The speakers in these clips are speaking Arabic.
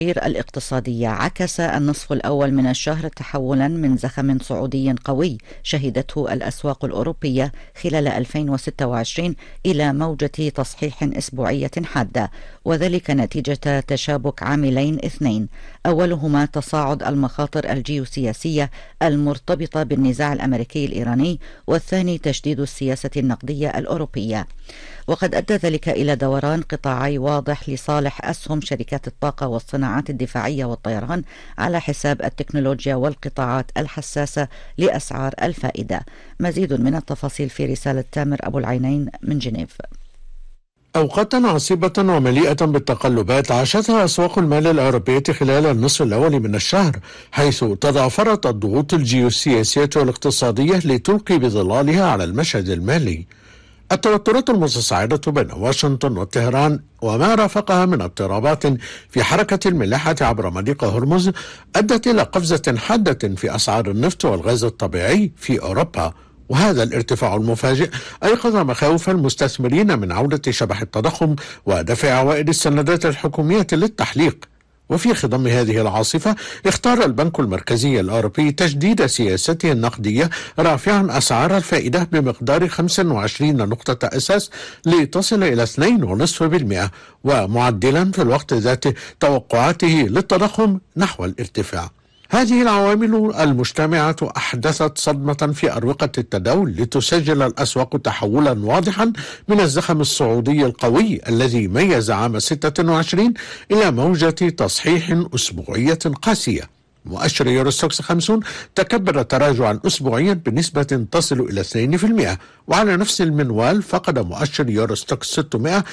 الاقتصادية. عكس النصف الأول من الشهر تحولا من زخم صعودي قوي شهدته الأسواق الأوروبية خلال 2026 إلى موجة تصحيح أسبوعية حادة، وذلك نتيجة تشابك عاملين اثنين: أولهما تصاعد المخاطر الجيوسياسية المرتبطة بالنزاع الأمريكي الإيراني، والثاني تشديد السياسة النقدية الأوروبية. وقد أدى ذلك إلى دوران قطاعي واضح لصالح أسهم شركات الطاقة والصناعات الدفاعية والطيران على حساب التكنولوجيا والقطاعات الحساسة لأسعار الفائدة. مزيد من التفاصيل في رسالة تامر أبو العينين من جنيف. أوقات عصيبة ومليئة بالتقلبات عاشتها أسواق المال الأوروبية خلال النصف الأول من الشهر، حيث تضافرت الضغوط الجيوسياسية والاقتصادية لتلقي بظلالها على المشهد المالي. التوترات المتصاعدة بين واشنطن وطهران وما رافقها من اضطرابات في حركة الملاحة عبر مضيق هرمز أدت إلى قفزة حادة في أسعار النفط والغاز الطبيعي في أوروبا، وهذا الارتفاع المفاجئ أيقظ مخاوف المستثمرين من عودة شبح التضخم ودفع عوائد السندات الحكومية للتحليق. وفي خضم هذه العاصفة اختار البنك المركزي الأوروبي تجديد سياسته النقدية، رافعا أسعار الفائدة بمقدار 25 نقطة أساس لتصل إلى 2.5%، ومعدلا في الوقت ذاته توقعاته للتضخم نحو الارتفاع. هذه العوامل المجتمعة أحدثت صدمة في أروقة التداول، لتسجل الأسواق تحولا واضحا من الزخم الصعودي القوي الذي ميز عام 26 إلى موجة تصحيح أسبوعية قاسية. مؤشر يوروستوكس 50 تكبر تراجعا أسبوعيا بنسبة تصل إلى 2%، وعلى نفس المنوال فقد مؤشر يوروستوكس 600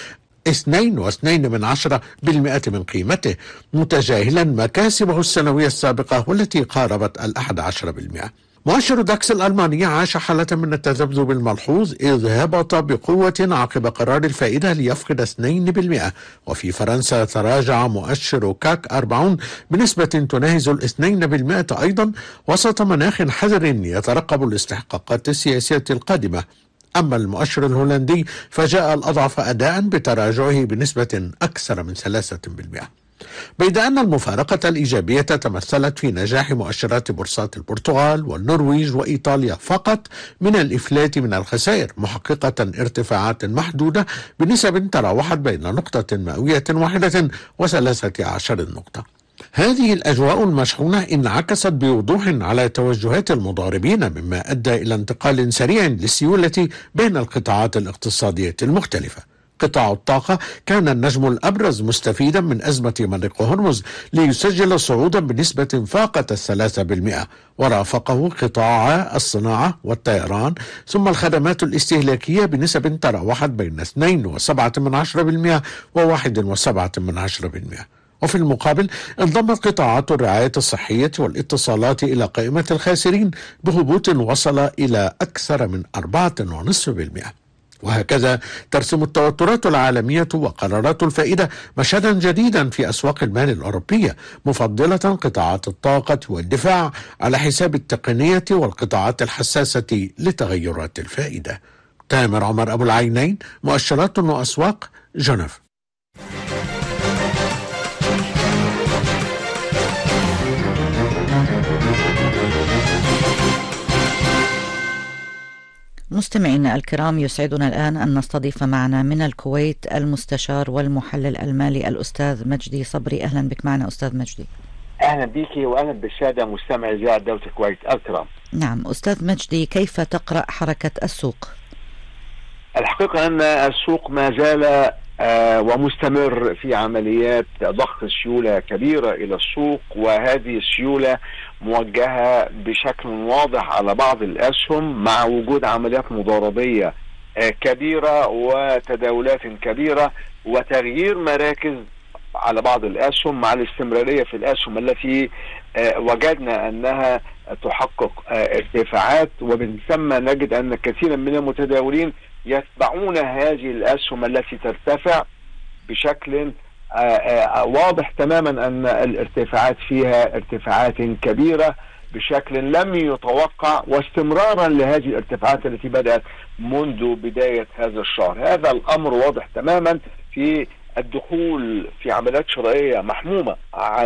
2.2% من قيمته، متجاهلا مكاسبه السنوية السابقة والتي قاربت 11%. مؤشر داكس الألماني عاش حالة من التذبذب الملحوظ، إذ هبط بقوة عقب قرار الفائدة ليفقد 2%. وفي فرنسا تراجع مؤشر كاك 40 بنسبة تناهز 2% أيضا، وسط مناخ حذر يترقب الاستحقاقات السياسية القادمة. أما المؤشر الهولندي فجاء الأضعف أداء بتراجعه بنسبة أكثر من 3%، بيد أن المفارقة الإيجابية تمثلت في نجاح مؤشرات بورصات البرتغال والنرويج وإيطاليا فقط من الإفلات من الخسائر، محققة ارتفاعات محدودة بنسب تراوحت بين نقطة مئوية واحدة و13 نقطة. هذه الأجواء المشحونة انعكست بوضوح على توجهات المضاربين، مما أدى إلى انتقال سريع للسيولة بين القطاعات الاقتصادية المختلفة. قطاع الطاقة كان النجم الأبرز مستفيدا من أزمة مضيق هرمز، ليسجل صعودا بنسبة فاقت 3%، ورافقه قطاع الصناعة والطيران، ثم الخدمات الاستهلاكية بنسب تراوحت بين 2.7% و1.7%. وفي المقابل انضمت قطاعات الرعاية الصحية والاتصالات إلى قائمة الخاسرين بهبوط وصل إلى أكثر من 4.5%. وهكذا ترسم التوترات العالمية وقرارات الفائدة مشهدا جديدا في أسواق المال الأوروبية، مفضلة قطاعات الطاقة والدفاع على حساب التقنية والقطاعات الحساسة لتغيرات الفائدة. تامر عمر أبو العينين، مؤشرات وأسواق، جنيف. مستمعينا الكرام، يسعدنا الآن أن نستضيف معنا من الكويت المستشار والمحلل المالي الأستاذ مجدي صبري. أهلا بك معنا أستاذ مجدي. أهلا بك وأهلا بالسادة مستمعي إذاعة دولة الكويت الكرام. نعم أستاذ مجدي، كيف تقرأ حركة السوق؟ الحقيقة أن السوق ما زال ومستمر في عمليات ضخ سيولة كبيرة إلى السوق، وهذه السيولة موجهة بشكل واضح على بعض الأسهم، مع وجود عمليات مضاربية كبيرة وتداولات كبيرة وتغيير مراكز على بعض الأسهم، مع الاستمرارية في الأسهم التي وجدنا أنها تحقق ارتفاعات، ومن ثم نجد أن كثيرا من المتداولين يتبعون هذه الأسهم التي ترتفع بشكل واضح تماما، أن الارتفاعات فيها ارتفاعات كبيرة بشكل لم يتوقع، واستمرارا لهذه الارتفاعات التي بدأت منذ بداية هذا الشهر. هذا الأمر واضح تماما في الدخول في عمليات شرائية محمومة